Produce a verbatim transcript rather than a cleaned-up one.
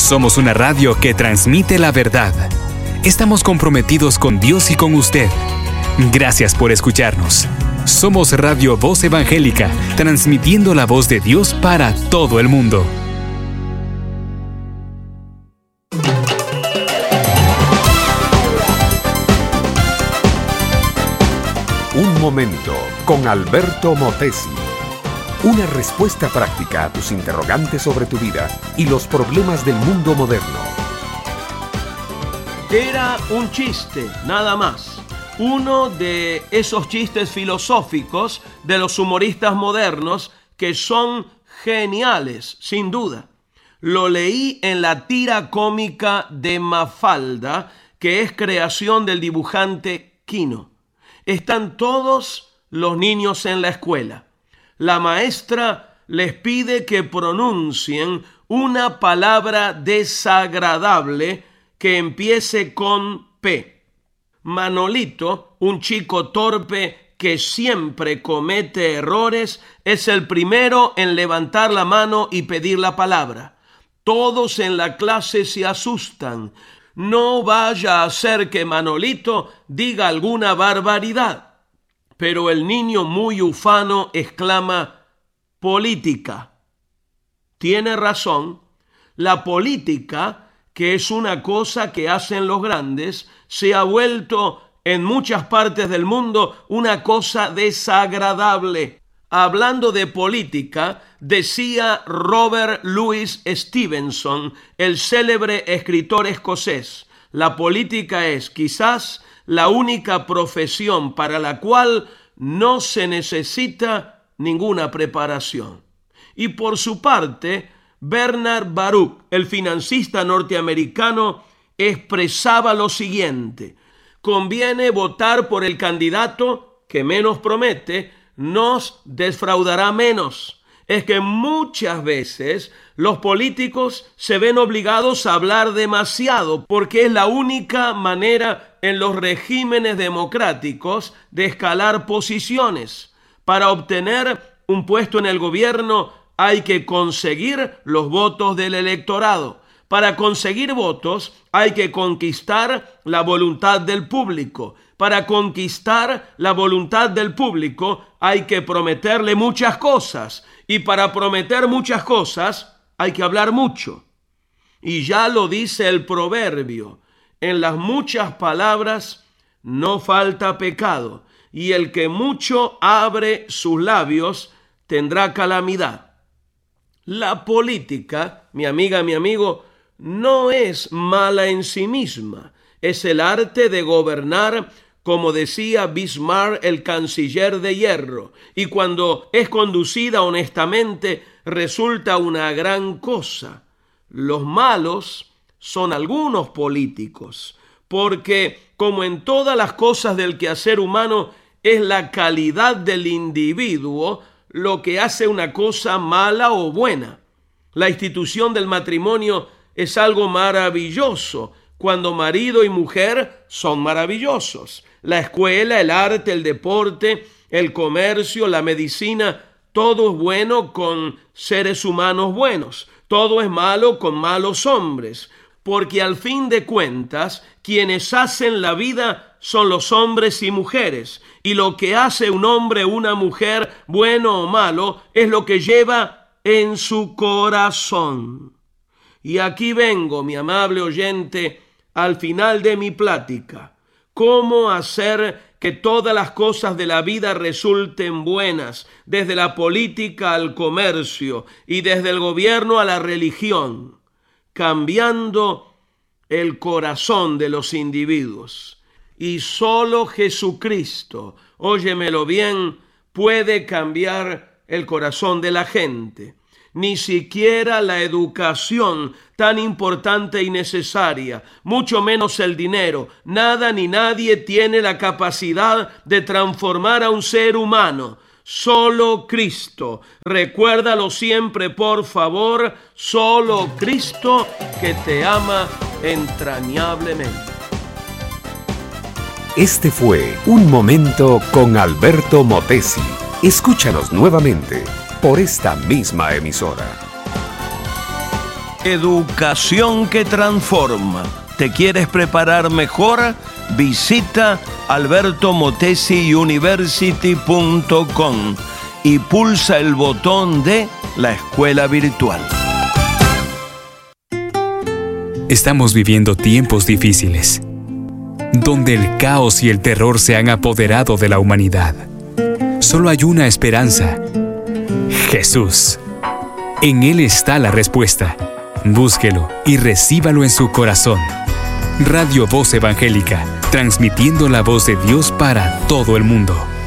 Somos una radio que transmite la verdad. Estamos comprometidos con Dios y con usted. Gracias por escucharnos. Somos Radio Voz Evangélica, transmitiendo la voz de Dios para todo el mundo. Un momento con Alberto Motesi. Una respuesta práctica a tus interrogantes sobre tu vida y los problemas del mundo moderno. Era un chiste, nada más. Uno de esos chistes filosóficos de los humoristas modernos que son geniales, sin duda. Lo leí en la tira cómica de Mafalda, que es creación del dibujante Quino. Están todos los niños en la escuela. La maestra les pide que pronuncien una palabra desagradable que empiece con P. Manolito, un chico torpe que siempre comete errores, es el primero en levantar la mano y pedir la palabra. Todos en la clase se asustan. No vaya a ser que Manolito diga alguna barbaridad. Pero el niño muy ufano exclama: política. Tiene razón. La política, que es una cosa que hacen los grandes, se ha vuelto en muchas partes del mundo una cosa desagradable. Hablando de política, decía Robert Louis Stevenson, el célebre escritor escocés: la política es quizás la única profesión para la cual no se necesita ninguna preparación. Y por su parte, Bernard Baruch, el financista norteamericano, expresaba lo siguiente: conviene votar por el candidato que menos promete, nos defraudará menos. Es que muchas veces los políticos se ven obligados a hablar demasiado porque es la única manera en los regímenes democráticos de escalar posiciones. Para obtener un puesto en el gobierno hay que conseguir los votos del electorado. Para conseguir votos hay que conquistar la voluntad del público. Para conquistar la voluntad del público hay que prometerle muchas cosas. Y para prometer muchas cosas hay que hablar mucho. Y ya lo dice el proverbio: en las muchas palabras no falta pecado, y el que mucho abre sus labios tendrá calamidad. La política, mi amiga, mi amigo, no es mala en sí misma. Es el arte de gobernar, como decía Bismarck, el canciller de hierro, y cuando es conducida honestamente resulta una gran cosa. Los malos son algunos políticos, porque como en todas las cosas del quehacer humano, es la calidad del individuo lo que hace una cosa mala o buena. La institución del matrimonio es algo maravilloso cuando marido y mujer son maravillosos. La escuela, el arte, el deporte, el comercio, la medicina, todo es bueno con seres humanos buenos. Todo es malo con malos hombres. Porque al fin de cuentas, quienes hacen la vida son los hombres y mujeres. Y lo que hace un hombre o una mujer, bueno o malo, es lo que lleva en su corazón. Y aquí vengo, mi amable oyente, al final de mi plática. ¿Cómo hacer que todas las cosas de la vida resulten buenas, desde la política al comercio y desde el gobierno a la religión? Cambiando el corazón de los individuos. Y solo Jesucristo, óyemelo bien, puede cambiar el corazón de la gente. Ni siquiera la educación tan importante y necesaria, mucho menos el dinero, nada ni nadie tiene la capacidad de transformar a un ser humano. Solo Cristo. Recuérdalo siempre, por favor. Solo Cristo, que te ama entrañablemente. Este fue Un Momento con Alberto Motesi. Escúchanos nuevamente por esta misma emisora. Educación que transforma. ¿Te quieres preparar mejor? Visita alberto motesi university punto com y pulsa el botón de la escuela virtual. Estamos viviendo tiempos difíciles, donde el caos y el terror se han apoderado de la humanidad. Solo hay una esperanza: Jesús. En Él está la respuesta. Búsquelo y recíbalo en su corazón. Radio Voz Evangélica, transmitiendo la voz de Dios para todo el mundo.